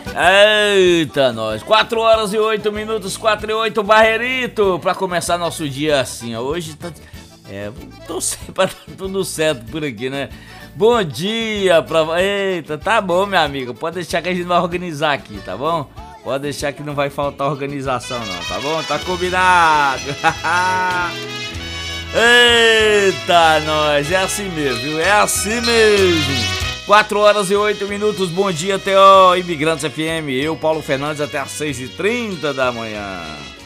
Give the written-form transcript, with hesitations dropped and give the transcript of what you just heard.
Eita, nós. 4 horas e 8 minutos, 4 e 8, Barreirito, pra começar nosso dia assim, ó. Hoje tá... torcer pra dar tudo certo por aqui, né? Bom dia pra... Eita, tá bom, minha amiga. Pode deixar que a gente vai organizar aqui, tá bom? Pode deixar que não vai faltar organização não, tá bom? Tá combinado. Eita, nós. É assim mesmo, viu? É assim mesmo. 4 horas e 8 minutos, bom dia, T.O. Imigrantes FM. Eu, Paulo Fernandes, até às 6h30 da manhã.